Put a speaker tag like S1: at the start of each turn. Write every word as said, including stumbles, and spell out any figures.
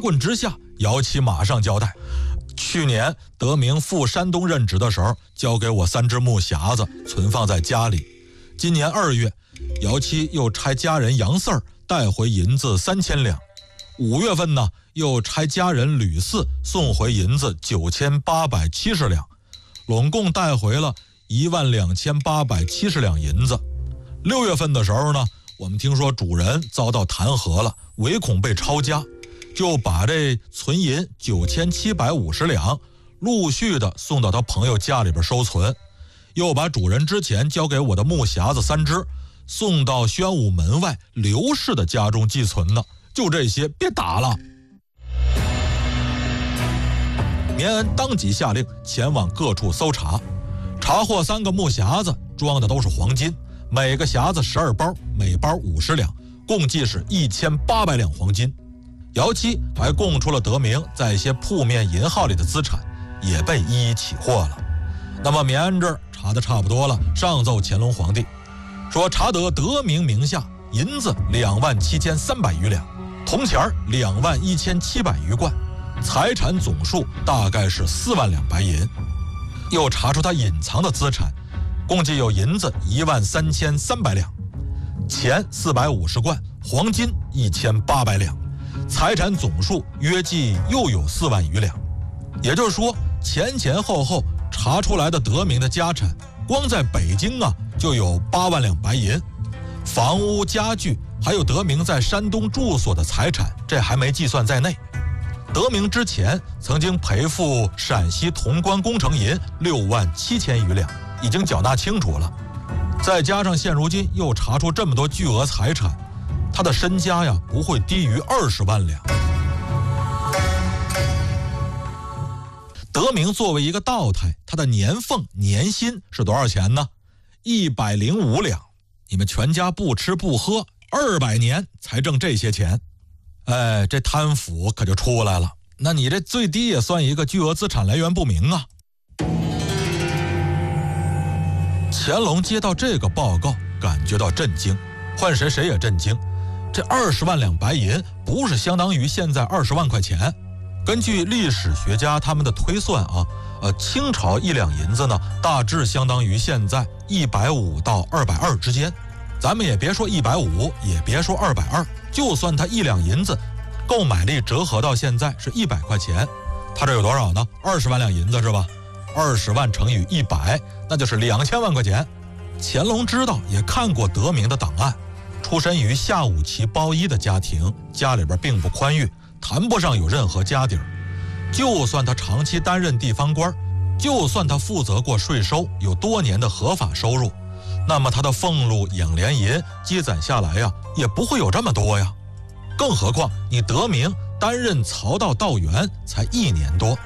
S1: 棍之下，姚七马上交代，去年德明赴山东任职的时候，交给我三只木匣子存放在家里。今年二月，姚七又差家人杨四儿带回银子三千两。五月份呢，又差家人吕四送回银子九千八百七十两，拢共带回了一万两千八百七十两银子。六月份的时候呢，我们听说主人遭到弹劾了，唯恐被抄家，就把这存银九千七百五十两陆续的送到他朋友家里边收存，又把主人之前交给我的木匣子三只送到宣武门外刘氏的家中寄存呢。就这些，别打了。绵恩当即下令前往各处搜查，查获三个木匣子，装的都是黄金，每个匣子十二包，每包五十两，共计是一千八百两黄金。姚七还供出了德明在一些铺面银号里的资产，也被一一起获了。那么绵恩这儿查的差不多了，上奏乾隆皇帝，说查得德明名下银子两万七千三百余两，铜钱两万一千七百余贯，财产总数大概是四万两白银。又查出他隐藏的资产，共计有银子一万三千三百两，钱四百五十贯，黄金一千八百两，财产总数约计又有四万余两。也就是说，前前后后查出来的德明的家产，光在北京啊就有八万两白银，房屋家具还有德明在山东住所的财产，这还没计算在内。德明之前曾经赔付陕西潼关工程银六万七千余两，已经缴纳清楚了。再加上现如今又查出这么多巨额财产，他的身家呀不会低于二十万两。德明作为一个道台，他的年俸年薪是多少钱呢？一百零五两。你们全家不吃不喝二百年才挣这些钱，哎，这贪腐可就出来了。那你这最低也算一个巨额资产来源不明啊。乾隆接到这个报告，感觉到震惊，换谁谁也震惊。这二十万两白银不是相当于现在二十万块钱？根据历史学家他们的推算啊，呃，清朝一两银子呢，大致相当于现在一百五到二百二之间。咱们也别说一百五，也别说二百二，就算它一两银子购买力折合到现在是一百块钱，它这有多少呢？二十万两银子是吧？二十万乘以一百，那就是两千万块钱。乾隆知道，也看过德明的档案，出身于下五旗包衣的家庭，家里边并不宽裕，谈不上有任何家底儿。就算他长期担任地方官，就算他负责过税收，有多年的合法收入，那么他的俸禄、养廉银积攒下来呀，也不会有这么多呀。更何况你德明担任曹道道员才一年多，